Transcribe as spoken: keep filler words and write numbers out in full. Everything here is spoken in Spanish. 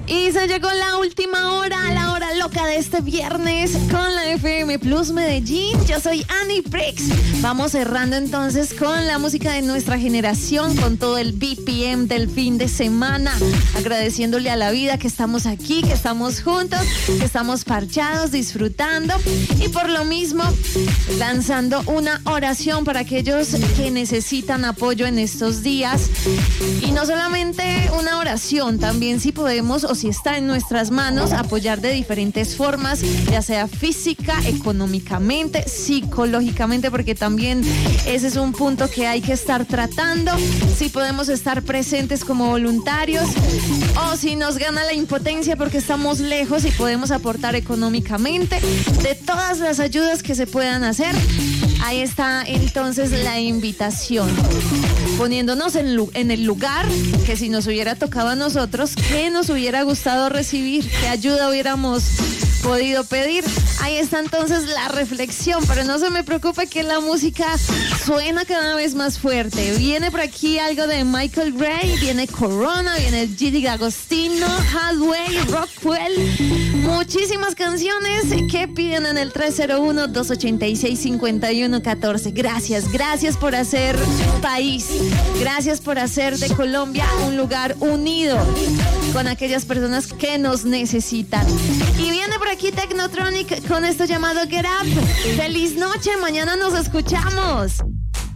Y se llegó la última hora, la hora loca de este viernes con la F M Plus Medellín. Yo soy Annie Prix. Vamos cerrando entonces con la música de nuestra generación, con todo el B P M del fin de semana, agradeciéndole a la vida que estamos aquí, que estamos juntos, que estamos parchados, disfrutando y por lo mismo lanzando una oración para aquellos que necesitan apoyo en estos días. Y no solamente una oración, también si podemos o si está en nuestras manos apoyar de diferentes formas, ya sea física, económicamente, psicológicamente, porque también ese es un punto que hay que estar tratando. Si podemos estar presentes como voluntarios o si nos gana la impotencia porque estamos lejos y podemos aportar económicamente, de todas las ayudas que se puedan hacer. Ahí está entonces la invitación, poniéndonos en, lu- en el lugar que si nos hubiera tocado a nosotros, ¿qué nos hubiera gustado recibir? ¿Qué ayuda hubiéramos podido pedir? Ahí está entonces la reflexión, pero no se me preocupe que la música suena cada vez más fuerte. Viene por aquí algo de Michael Gray, viene Corona, viene Gigi D'Agostino, Hadway, Rockwell, muchísimas canciones que piden en el tres cero uno, dos ocho seis, cinco uno uno cuatro. Gracias, gracias por hacer país, gracias por hacer de Colombia un lugar unido con aquellas personas que nos necesitan. Y viene por aquí Technotronic con esto llamado Get Up. Feliz noche, mañana nos escuchamos.